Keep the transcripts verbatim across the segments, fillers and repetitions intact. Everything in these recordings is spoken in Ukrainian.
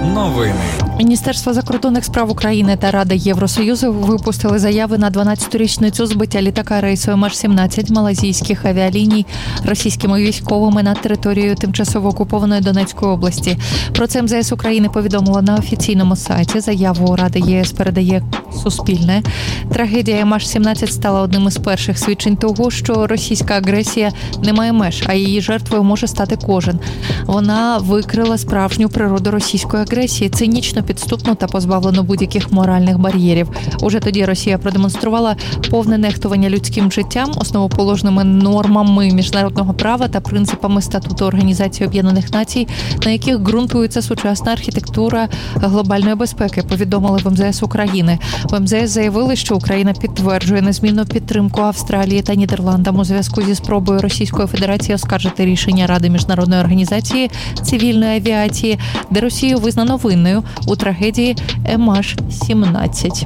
Новини. Міністерство закордонних справ України та Рада Євросоюзу випустили заяви на дванадцяту річницю збиття літака рейсу Ем Аш сімнадцять малайзійських авіаліній російськими військовими над територією тимчасово окупованої Донецької області. Про це Ем Зе Ес України повідомила на офіційному сайті. Заяву Ради ЄС передає Суспільне. Трагедія Ем Аш сімнадцять стала одним із перших свідчень того, що російська агресія не має меж, а її жертвою може стати кожен. Вона викрила справжню природу російської агресії, цинічно, підступну та позбавлену будь-яких моральних бар'єрів. Уже тоді Росія продемонструвала повне нехтування людським життям, основоположними нормами міжнародного права та принципами статуту Організації Об'єднаних Націй, на яких ґрунтується сучасна архітектура глобальної безпеки, повідомили в Ем Зе Ес України. В Ем Зе Ес заявили, що Україна підтверджує незмінну підтримку Австралії та Нідерландам у зв'язку зі спробою Російської Федерації оскаржити рішення Ради Міжнародної організації цивільної авіації, де Росію визнано винною у трагедії Ем Аш сімнадцять.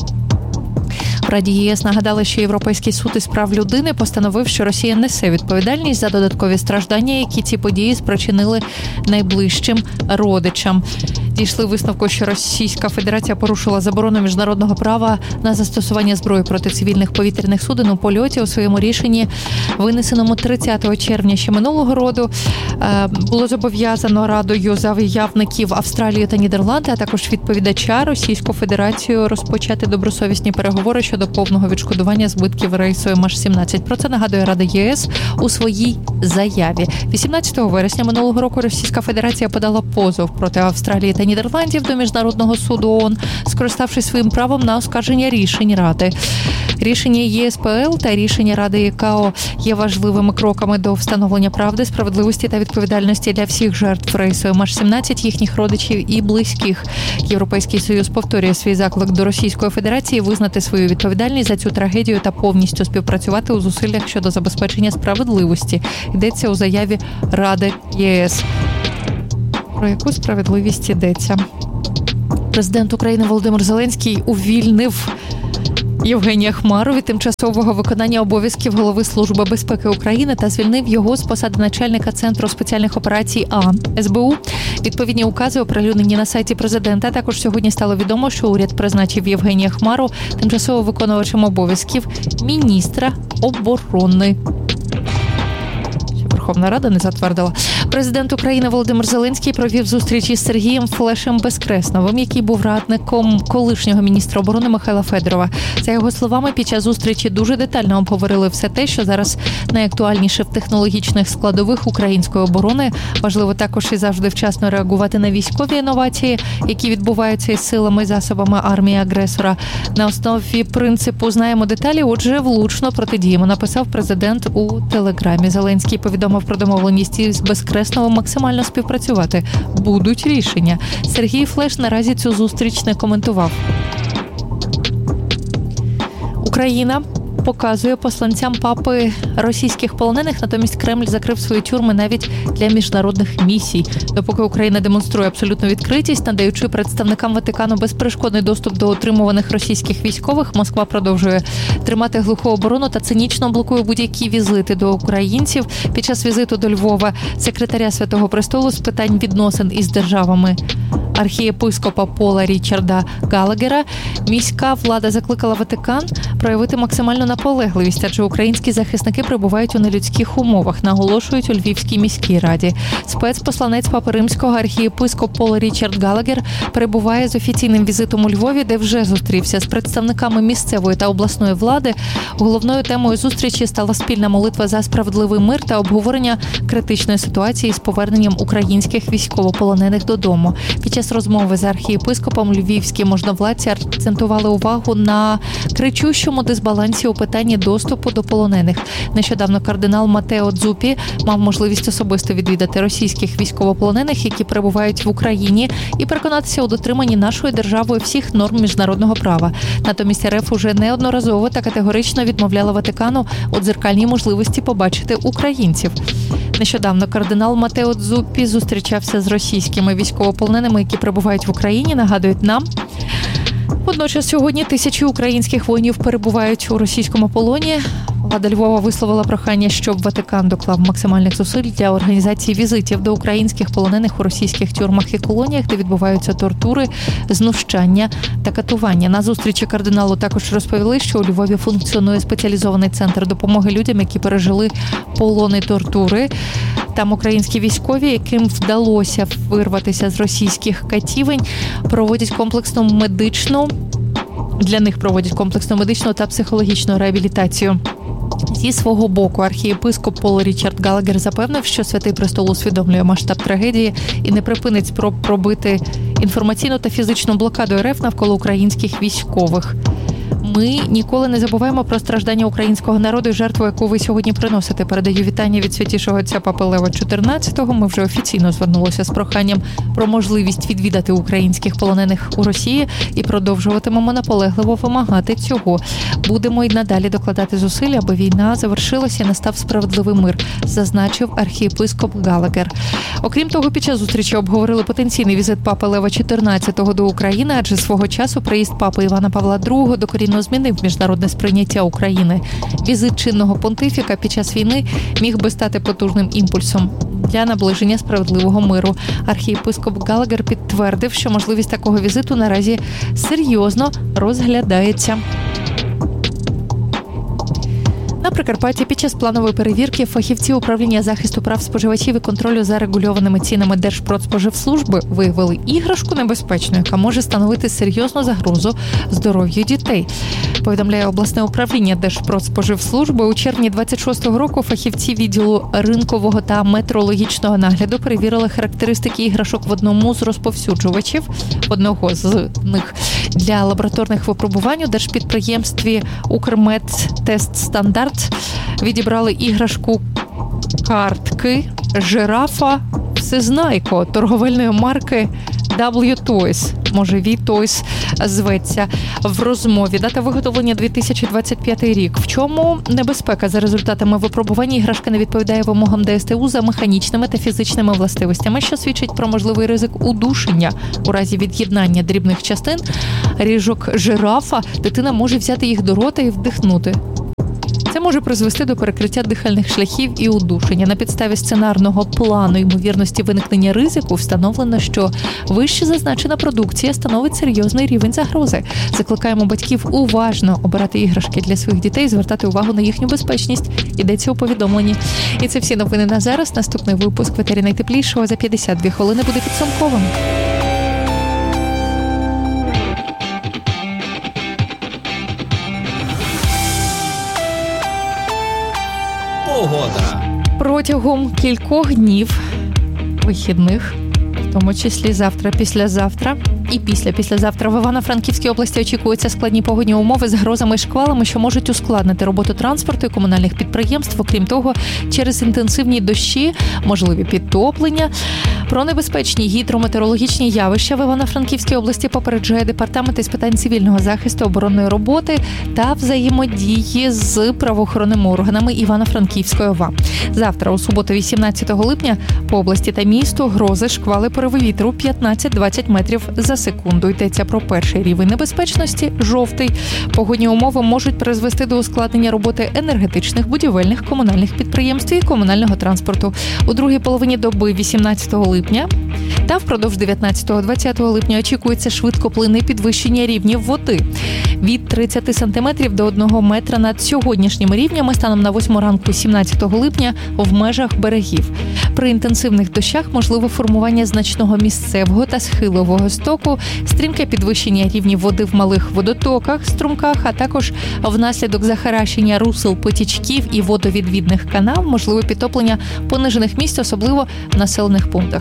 В Раді ЄС нагадали, що Європейський суд із прав людини постановив, що Росія несе відповідальність за додаткові страждання, які ці події спричинили найближчим родичам. Дійшли висновку, що Російська Федерація порушила заборону міжнародного права на застосування зброї проти цивільних повітряних суден у польоті. У своєму рішенні, винесеному тридцятого червня ще минулого року, було зобов'язано Радою заявників Австралії та Нідерланди, а також відповідача Російську Федерацію розпочати добросовісні переговори щодо повного відшкодування збитків рейсу Ем Аш сімнадцять. Про це нагадує Рада ЄС у своїй заяві. вісімнадцятого вересня минулого року Російська Федерація подала позов проти Австралії та Нідерландів до Міжнародного суду ООН, скориставшись своїм правом на оскарження рішень Ради. Рішення Є Ес Пе Ел та рішення Ради І Кей О є важливими кроками до встановлення правди, справедливості та відповідальності для всіх жертв рейсу Ем Аш сімнадцять, їхніх родичів і близьких. Європейський Союз повторює свій заклик до Російської Федерації визнати свою відповідальність за цю трагедію та повністю співпрацювати у зусиллях щодо забезпечення справедливості. Йдеться у заяві Ради ЄС. Про яку справедливість йдеться? Президент України Володимир Зеленський увільнив Євгенія Хмару від тимчасового виконання обов'язків голови Служби безпеки України та звільнив його з посади начальника Центру спеціальних операцій А Ес Бе У. Відповідні укази оприлюднені на сайті президента. Також сьогодні стало відомо, що уряд призначив Євгенія Хмару тимчасово виконувачем обов'язків міністра оборони. Верховна Рада не затвердила. Президент України Володимир Зеленський провів зустріч із Сергієм Флешем Безкресновим, який був радником колишнього міністра оборони Михайла Федорова. За його словами, під час зустрічі дуже детально обговорили все те, що зараз найактуальніше в технологічних складових української оборони. Важливо також і завжди вчасно реагувати на військові інновації, які відбуваються із силами і засобами армії агресора. На основі принципу «знаємо деталі, отже, влучно протидіємо», написав президент у телеграмі. Зеленський повідомив про домовленість із Безкресновим максимально співпрацювати. Будуть рішення. Сергій Флеш наразі цю зустріч не коментував. Україна показує посланцям папи російських полонених, натомість Кремль закрив свої тюрми навіть для міжнародних місій. Допоки Україна демонструє абсолютну відкритість, надаючи представникам Ватикану безперешкодний доступ до отримуваних російських військових, Москва продовжує тримати глуху оборону та цинічно блокує будь-які візити до українців. Під час візиту до Львова секретаря Святого Престолу з питань відносин із державами архієпископа Пола Річарда Галагера міська влада закликала Ватикан проявити максимальну наполегливість, адже українські захисники перебувають у нелюдських умовах, наголошують у Львівській міській раді. Спецпосланець Папи Римського архієпископ Пол Річард Галагер перебуває з офіційним візитом у Львові, де вже зустрівся з представниками місцевої та обласної влади. Головною темою зустрічі стала спільна молитва за справедливий мир та обговорення критичної ситуації з поверненням українських військовополонених додому. Під час розмови з архієпископом львівські можновладці акцентували увагу на кричущому дисбалансі у питанні доступу до полонених. Нещодавно кардинал Матео Дзупі мав можливість особисто відвідати російських військовополонених, які перебувають в Україні, і переконатися у дотриманні нашою державою всіх норм міжнародного права. Натомість РФ уже неодноразово та категорично відмовляла Ватикану у дзеркальній можливості побачити українців. Нещодавно кардинал Матео Дзупі зустрічався з російськими військовополоненими, які перебувають в Україні, нагадують нам. Водночас сьогодні тисячі українських воїнів перебувають у російському полоні. Влада Львова висловила прохання, щоб Ватикан доклав максимальних зусиль для організації візитів до українських полонених у російських тюрмах і колоніях, де відбуваються тортури, знущання та катування. На зустрічі кардиналу також розповіли, що у Львові функціонує спеціалізований центр допомоги людям, які пережили полони тортури. Там українські військові, яким вдалося вирватися з російських катівень, проводять комплексну медичну, для них проводять комплексну медичну та психологічну реабілітацію. Зі свого боку архієпископ Пол Річард Галагер запевнив, що Святий Престол усвідомлює масштаб трагедії і не припинить спроб пробити інформаційну та фізичну блокаду РФ навколо українських військових. Ми ніколи не забуваємо про страждання українського народу і жертву, яку ви сьогодні приносите. Передаю вітання від святішого отця Папи Лева чотирнадцятого. Ми вже офіційно звернулися з проханням про можливість відвідати українських полонених у Росії і продовжуватимемо наполегливо вимагати цього. Будемо й надалі докладати зусиль, аби війна завершилася і настав справедливий мир, зазначив архієпископ Галагер. Окрім того, під час зустрічі обговорили потенційний візит Папи Лева чотирнадцятого до України, адже свого часу приїзд Папи Івана Павла другого докорінно змінив міжнародне сприйняття України. Візит чинного понтифіка під час війни міг би стати потужним імпульсом для наближення справедливого миру. Архієпископ Галагер підтвердив, що можливість такого візиту наразі серйозно розглядається. На Прикарпатті під час планової перевірки фахівці управління захисту прав споживачів і контролю за регульованими цінами Держпродспоживслужби виявили іграшку небезпечну, яка може становити серйозну загрозу здоров'ю дітей. Повідомляє обласне управління Держпродспоживслужби. У червні двадцять шостого року фахівці відділу ринкового та метрологічного нагляду перевірили характеристики іграшок в одному з розповсюджувачів, одного з них для лабораторних випробувань у держпідприємстві «Укрмедтестстандарт» відібрали іграшку картки жирафа Всезнайко торговельної марки дабл ю Toys, може ві Toys зветься, в розмові. Дата виготовлення дві тисячі двадцять п'ятий рік. В чому небезпека? За результатами випробування іграшка не відповідає вимогам Де Ес Те У за механічними та фізичними властивостями, що свідчить про можливий ризик удушення. У разі від'єднання дрібних частин ріжок жирафа дитина може взяти їх до рота і вдихнути. Це може призвести до перекриття дихальних шляхів і удушення. На підставі сценарного плану ймовірності виникнення ризику встановлено, що вище зазначена продукція становить серйозний рівень загрози. Закликаємо батьків уважно обирати іграшки для своїх дітей, звертати увагу на їхню безпечність. Йдеться у повідомленні. І це всі новини на зараз. Наступний випуск «Ветері найтеплішого» за п'ятдесят дві хвилини буде підсумковим. Погода. Протягом кількох днів вихідних, в тому числі завтра, післязавтра і після-післязавтра в Івано-Франківській області очікуються складні погодні умови з грозами і шквалами, що можуть ускладнити роботу транспорту і комунальних підприємств. Окрім того, через інтенсивні дощі, можливі підтоплення. Про небезпечні гідрометеорологічні явища в Івано-Франківській області попереджає департамент із питань цивільного захисту, оборонної роботи та взаємодії з правоохоронними органами Івано-Франківської ОВА. Завтра, у суботу, вісімнадцятого липня, по області та місту грози, шквали, пориви вітру п'ятнадцять-двадцять метрів за секунду. Йдеться про перший рівень небезпечності – жовтий. Погодні умови можуть призвести до ускладнення роботи енергетичних, будівельних, комунальних підприємств і комунального транспорту. У другій половині доби вісімнадцятого липня та впродовж дев'ятнадцятого-двадцятого липня очікується швидкоплинне підвищення рівнів води від тридцяти сантиметрів до одного метра над сьогоднішніми рівнями станом на восьму ранку сімнадцятого липня в межах берегів. При інтенсивних дощах можливе формування значного місцевого та схилового стоку, стрімке підвищення рівнів води в малих водотоках, струмках, а також внаслідок захаращення русел, потічків і водовідвідних канав, можливе підтоплення понижених місць, особливо в населених пунктах.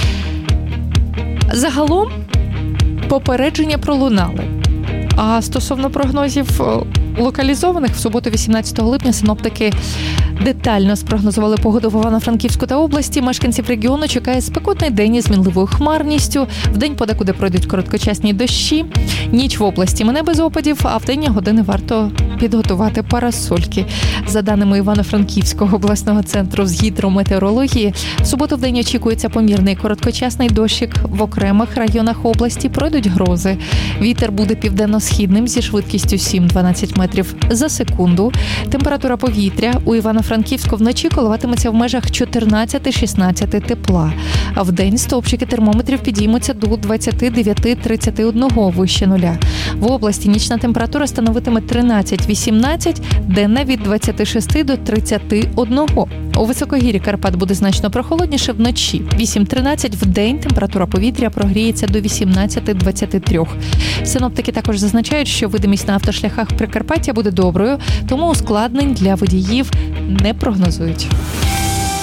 Загалом попередження пролунали. А стосовно прогнозів локалізованих, в суботу вісімнадцятого липня синоптики Детально спрогнозували погоду в Івано-Франківську та області. Мешканців регіону чекає спекотний день із мінливою хмарністю. Вдень подекуди пройдуть короткочасні дощі. Ніч в області мине без опадів, а в денні години варто підготувати парасольки. За даними Івано-Франківського обласного центру з гідрометеорології, в суботу вдень очікується помірний короткочасний дощик. В окремих районах області пройдуть грози. Вітер буде південно-східним зі швидкістю сім-дванадцять метрів за секунду. Температура повітря у Івано-Франківську вночі коливатиметься в межах чотирнадцять-шістнадцять тепла. А вдень стовпчики термометрів підіймуться до двадцять дев'ять - тридцять один вище нуля. В області нічна температура становитиме тринадцять-вісімнадцять, денна від двадцять шість до тридцять один. У високогір'ї Карпат буде значно прохолодніше вночі. вісім-тринадцять, вдень температура повітря прогріється до вісімнадцять-двадцять три. Синоптики також зазначають, що видимість на автошляхах Прикарпаття буде доброю, тому ускладнень для водіїв не прогнозують.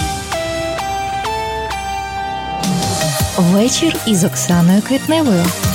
Вечір із Оксаною Квітневою.